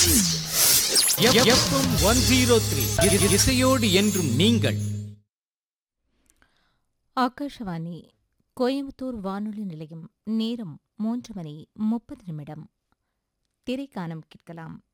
FM 103 இசையோடு என்றும் நீங்கள். ஆகாஷவாணி கோயம்புத்தூர் வானொலி நிலையம். நேரம் 3 மணி 30 நிமிடம். திரைக்கானம் கேட்கலாம்.